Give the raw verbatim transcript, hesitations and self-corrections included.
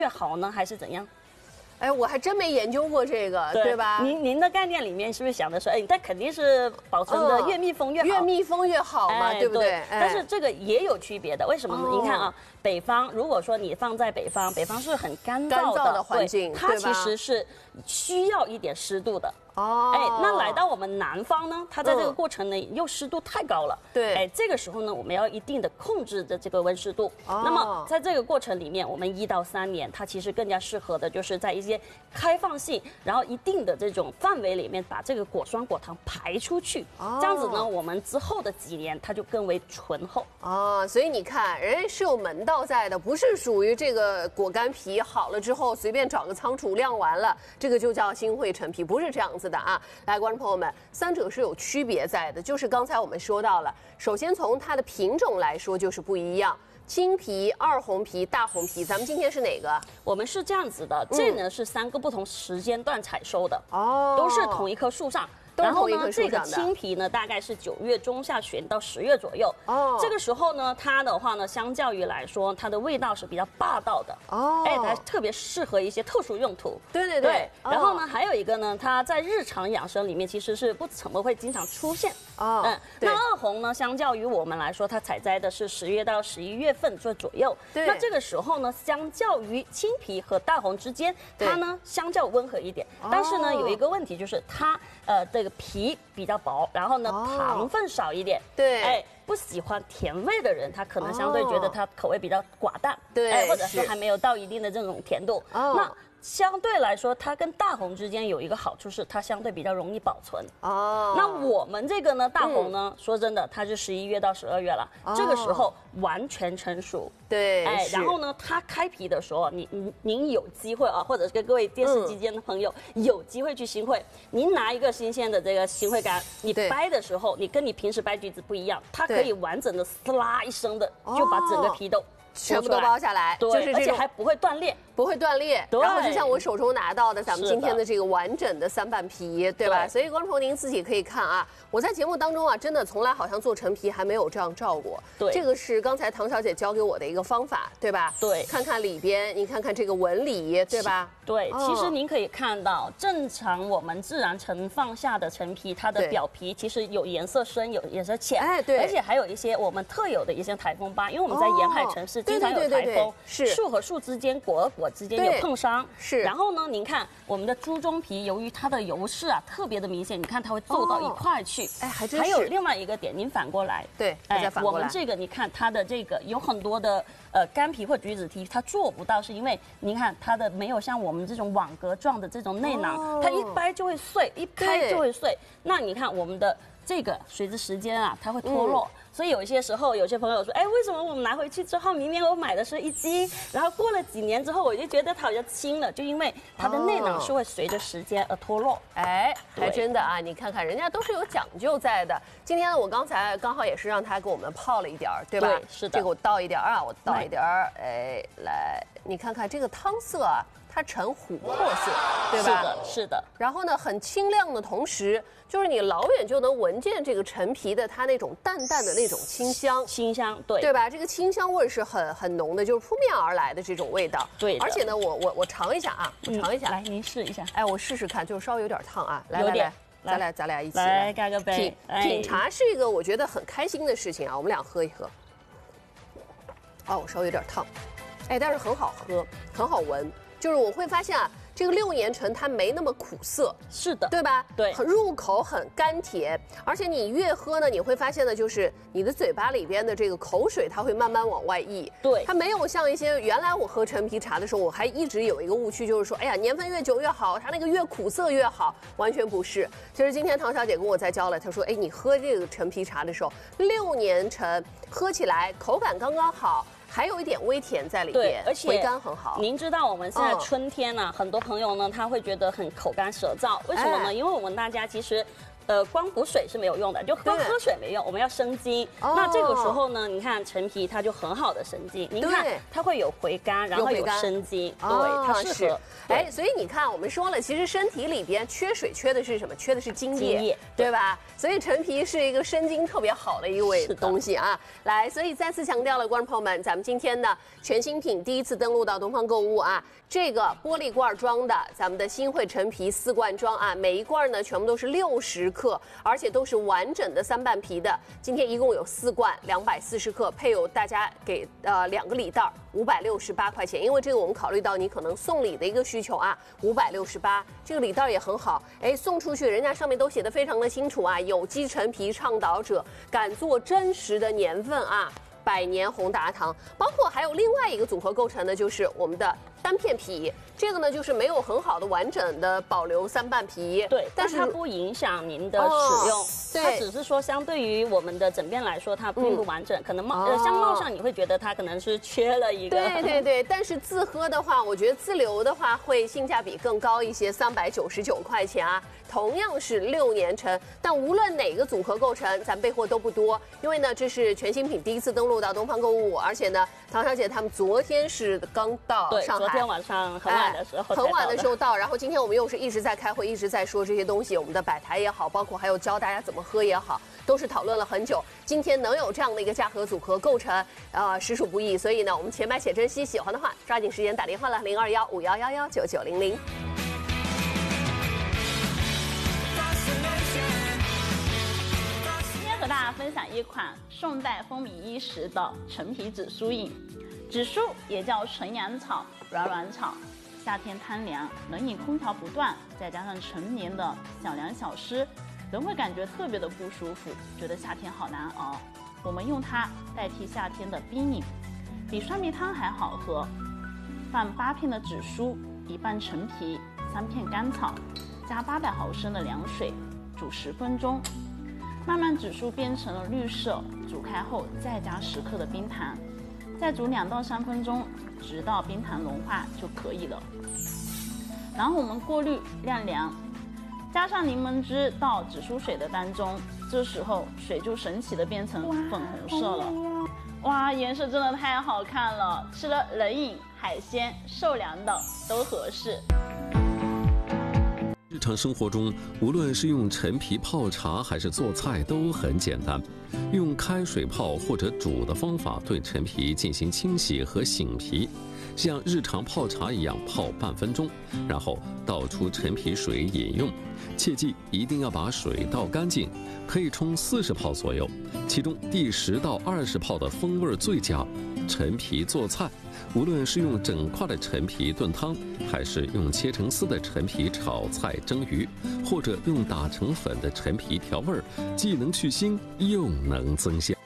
越好呢，还是怎样？ 哎，我还真没研究过这个， 对, 对吧？ 您您的概念里面是不是想的说，哎，它肯定是保存的越密封越好， 越密封越好嘛， 哎、 对不对？ 哎、但是这个也有区别的，为什么呢？哦、您看啊，北方如果说你放在北方，北方是很干燥的, 干燥的环境， 它其实是需要一点湿度的。 哦，哎，那来到我们南方呢，它在这个过程呢、嗯、又湿度太高了， 对， 哎，这个时候呢，我们要一定的控制的这个温湿度。哦，那么在这个过程里面，我们一到三年，它其实更加适合的就是在一些开放性，然后一定的这种范围里面，把这个果酸果糖排出去。哦，这样子呢，我们之后的几年它就更为醇厚。 哦，所以你看，人家是有门道在的，不是属于这个果干皮好了之后随便找个仓储晾完了，这个就叫新会陈皮，不是这样子的啊。来，观众朋友们，三者是有区别在的，就是刚才我们说到了，首先从它的品种来说就是不一样。 青皮、二红皮、大红皮，咱们今天是哪个？ 我们是这样子的，这呢是三个不同时间段采收的，哦，都是同一棵树上。 然后呢，这个青皮呢，大概是九月中下旬到十月左右。哦，这个时候呢，它的话呢，相较于来说，它的味道是比较霸道的。哦，哎，它特别适合一些特殊用途。 对对对。 然后呢，还有一个呢，它在日常养生里面其实是不怎么会经常出现。哦，嗯，那二红呢，相较于我们来说，它采摘的是十月到十一月份这左右。对。那这个时候呢，相较于青皮和大红之间，它呢相较温和一点。但是呢，有一个问题就是它呃这个。 皮比较薄，然后呢，糖分少一点。对，哎，不喜欢甜味的人，他可能相对觉得它口味比较寡淡。对，哎，或者是还没有到一定的这种甜度。那 相对来说，它跟大红之间有一个好处是，它相对比较容易保存。哦，那我们这个呢，大红呢，嗯、说真的，它是十一月到十二月了，哦、这个时候完全成熟。对，哎，然后呢，它开皮的时候，你您您有机会啊，或者是跟各位电视机前的朋友、嗯、有机会去新会，您拿一个新鲜的这个新会干，你掰的时候，你跟你平时掰橘子不一样，它可以完整的撕拉一声的就把整个皮都。 全部都剥下来， 对，就是而且还不会断裂， 不会断裂。然后就像我手中拿到的咱们今天的这个完整的三瓣皮，对吧？所以观众朋友您自己可以看啊，我在节目当中啊，真的从来好像做陈皮还没有这样照过。对，这个是刚才唐小姐教给我的一个方法，对吧？对，看看里边，你看看这个纹理，对吧？对， 其实您可以看到，正常我们自然盛放下的陈皮，它的表皮其实有颜色深，有颜色浅，哎，对，而且还有一些我们特有的一些台风疤，因为我们在沿海城市。 经常有台风，是树和树之间、果和果之间有碰伤，是。然后呢，您看我们的猪中皮，由于它的油饰啊特别的明显，你看它会皱到一块去。哎，还真是。还有另外一个点，您反过来，对，哎，我们这个你看它的这个有很多的呃干皮或橘子皮，它做不到，是因为您看它的没有像我们这种网格状的这种内囊，它一掰就会碎，一开就会碎。那你看我们的这个随着时间啊，它会脱落。 所以有些时候，有些朋友说，哎，为什么我们拿回去之后，明明我买的是一斤，然后过了几年之后，我就觉得它好像轻了，就因为它的内囊是会随着时间而脱落。哎， 还真的啊，你看看人家都是有讲究在的。今天呢，我刚才刚好也是让他给我们泡了一点儿，对吧？对，是的。这个我倒一点啊，我倒一点儿，哎，来，你看看这个汤色啊。 它呈琥珀色，对吧？ 是的，是的。 然后呢，很清亮的同时，就是你老远就能闻见这个陈皮的它那种淡淡的那种清香， 清香，对， 对吧？这个清香味是很很浓的，就是扑面而来的这种味道。对。而且呢，我我我尝一下啊，我尝一下， 来，您试一下。 哎，我试试看，就是稍微有点烫啊。来来来，咱俩咱俩一起来干个杯。 品品茶是一个我觉得很开心的事情啊，我们俩喝一喝。哦，我稍微有点烫，哎，但是很好喝，很好闻。 就是我会发现啊，这个六年陈它没那么苦涩， 是的， 对吧？对，很入口，很甘甜，而且你越喝呢，你会发现呢，就是你的嘴巴里边的这个口水它会慢慢往外溢。对，它没有像一些原来我喝陈皮茶的时候，我还一直有一个误区，就是说，哎呀，年份越久越好，它那个越苦涩越好，完全不是。其实今天唐小姐跟我在教了，她说，哎，你喝这个陈皮茶的时候，六年陈喝起来口感刚刚好。 还有一点微甜在里边，而且回甘很好。 您知道我们现在春天呢、啊，嗯、很多朋友呢他会觉得很口干舌燥，为什么呢？哎、因为我们大家其实呃，光补水是没有用的，就光喝水没用，我们要生津。哦、那这个时候呢，你看陈皮它就很好的生津，您看它会有回甘，然后有生津，对，哦、它适合。 哎，所以你看，我们说了，其实身体里边缺水缺的是什么？缺的是津液，津液对吧？所以陈皮是一个生津特别好的一味东西啊。来，所以再次强调了，观众朋友们，咱们今天呢全新品第一次登陆到东方购物啊，这个玻璃罐装的咱们的新汇陈皮四罐装啊，每一罐呢全部都是六十克，而且都是完整的三瓣皮的。今天一共有四罐，两百四十克，配有大家给呃两个礼袋，五百六十八块钱。因为这个我们考虑到你可能送礼的一个需求啊，五百六十八，这个礼袋也很好，哎，送出去人家上面都写的非常的清楚啊，有机陈皮倡导者，敢做真实的年份啊。百年宏达堂，包括还有另外一个组合构成的，就是我们的单片皮。这个呢，就是没有很好的完整的保留三瓣皮， 对，但是它不影响您的使用，哦、它只是说相对于我们的枕边来说，它并不完整，嗯、可能貌、呃、相貌上你会觉得它可能是缺了一个。 对对对，但是自喝的话，我觉得自留的话会性价比更高一些，三百九十九块钱啊。同样是六年陈，但无论哪个组合构成，咱备货都不多，因为呢，这是全新品第一次登陆到东方购物，而且呢，唐小姐他们昨天是刚到上海， 昨天晚上很晚的时候、哎， 很晚的时候到，然后今天我们又是一直在开会，一直在说这些东西，我们的摆台也好，包括还有教大家怎么喝也好，都是讨论了很久。今天能有这样的一个价格组合构成，呃，实属不易，所以呢，我们且买且珍惜，喜欢的话抓紧时间打电话了，零二幺五幺幺幺九九零零。 和大家分享一款宋代风靡一时的陈皮紫苏饮。紫苏也叫纯阳草、软软草，夏天贪凉，冷饮空调不断，再加上陈年的小凉小湿，人会感觉特别的不舒服，觉得夏天好难熬。我们用它代替夏天的冰饮，比酸梅汤还好喝。放八片的紫苏，一半陈皮，三片甘草，加八百毫升的凉水，煮十分钟。慢慢紫苏变成了绿色，煮开后再加十克的冰糖，再煮两到三分钟，直到冰糖融化就可以了。然后我们过滤晾凉，加上柠檬汁到紫苏水的当中，这时候水就神奇的变成粉红色了。哇，颜色真的太好看了，吃了冷饮、海鲜、受凉的都合适。 日常生活中，无论是用陈皮泡茶还是做菜都很简单，用开水泡或者煮的方法对陈皮进行清洗和醒皮，像日常泡茶一样泡半分钟，然后倒出陈皮水饮用。切记一定要把水倒干净，可以冲四十泡左右，其中第十到二十泡的风味最佳。陈皮做菜，无论是用整块的陈皮炖汤，还是用切成丝的陈皮炒菜蒸鱼，或者用打成粉的陈皮调味儿，既能去腥又能增香。